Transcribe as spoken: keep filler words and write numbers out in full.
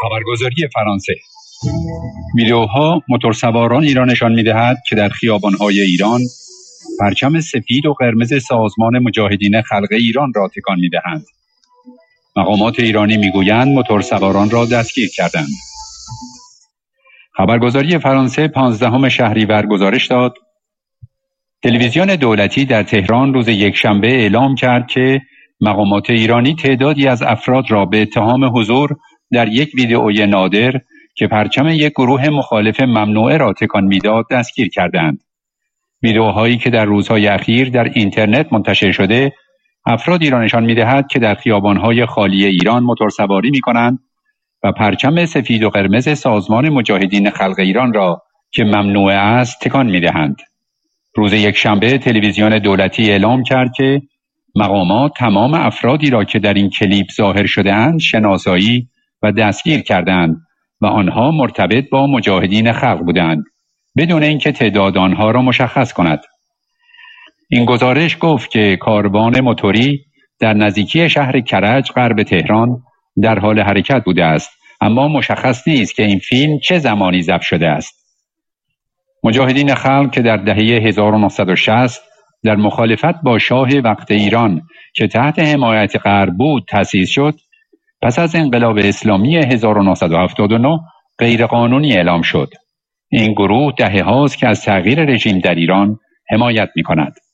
خبرگزاری فرانسه ویدئوها موتورسوارانی را نشان می‌دهد که در خیابان‌های ایران پرچم سفید و قرمز سازمان مجاهدین خلق ایران را تکان می‌دهند. مقامات ایرانی می‌گویند موتورسواران را دستگیر کردند. خبرگزاری فرانسه پانزدهم شهریور گزارش داد تلویزیون دولتی در تهران روز یکشنبه اعلام کرد که مقامات ایرانی تعدادی از افراد را به اتهام حضور در یک ویدئوی نادر که پرچم یک گروه مخالف ممنوعه را تکان میداد دستگیر کردند. ویدئوهایی که در روزهای اخیر در اینترنت منتشر شده، افرادی را نشان می‌دهد که در خیابان‌های خالی ایران موتورسواری می‌کنند و پرچم سفید و قرمز سازمان مجاهدین خلق ایران را که ممنوع است تکان می‌دهند. روز یکشنبه تلویزیون دولتی اعلام کرد که مقامات تمام افرادی را که در این کلیپ ظاهر شده‌اند شناسایی و دستگیر کردند و آنها مرتبط با مجاهدین خلق بودند بدون اینکه تعداد آنها را مشخص کند. این گزارش گفت که کاروان موتوری در نزدیکی شهر کرج غرب تهران در حال حرکت بوده است، اما مشخص نیست که این فیلم چه زمانی ضبط شده است. مجاهدین خلق که در دهه هزار و نهصد و شصت در مخالفت با شاه وقت ایران که تحت حمایت غرب بود تأسیس شد، پس از انقلاب اسلامی هزار و نهصد و هفتاد و نه غیرقانونی اعلام شد. این گروه دهه هاست که از تغییر رژیم در ایران حمایت می کند.